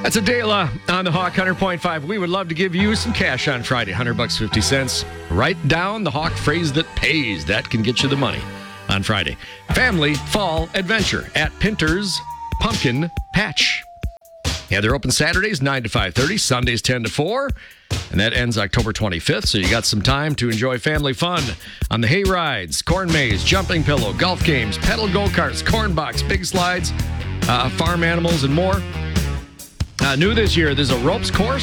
That's a Dela on the Hawk 100.5. We would love to give you some cash on Friday, $100.50. Write down the Hawk phrase that pays. That can get you the money on Friday. Family Fall Adventure at Pinter's Pumpkin Patch. Yeah, they're open Saturdays 9 to 5:30, Sundays 10 to 4, and that ends October 25th, so you got some time to enjoy family fun on the hay rides, corn maze, jumping pillow, golf games, pedal go-karts, corn box, big slides, farm animals, and more. New this year, there's a ropes course